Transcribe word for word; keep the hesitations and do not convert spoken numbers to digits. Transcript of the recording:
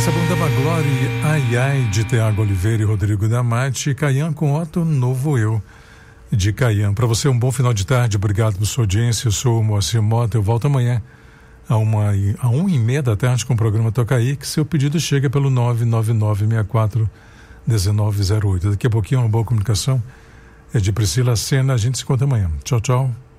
Essa banda Maglore, Ai Ai, de Thiago Oliveira e Rodrigo Damati, Caian com Otto, Novo Eu, de Caian. Para você, um bom final de tarde, obrigado por sua audiência. Eu sou o Moacir Mota, eu volto amanhã a uma, a uma e meia da tarde com o programa Toca Aí, que seu pedido chega pelo nove nove nove seis quatro um nove zero oito. Daqui a pouquinho uma boa comunicação é de Priscila Sena. A gente se encontra amanhã. Tchau, tchau.